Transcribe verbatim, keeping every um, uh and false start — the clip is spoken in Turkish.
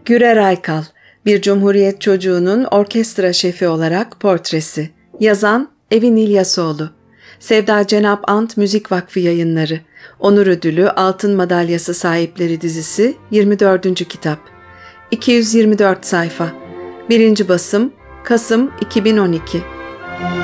Gürer Aykal, bir Cumhuriyet çocuğunun orkestra şefi olarak portresi. Yazan Evin İlyasoğlu. Sevda Cenap Ant Müzik Vakfı Yayınları. Onur Ödülü Altın Madalyası Sahipleri dizisi yirmi dördüncü kitap. iki yüz yirmi dört sayfa. Birinci basım Kasım iki bin on iki.